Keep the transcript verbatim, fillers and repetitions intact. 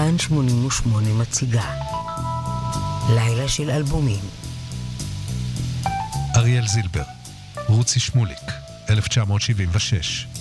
כאן שמונים ושמונה מציגה לילה של אלבומים. אריאל זילבר, רוצי שמוליק, אלף תשע מאות שבעים ושש.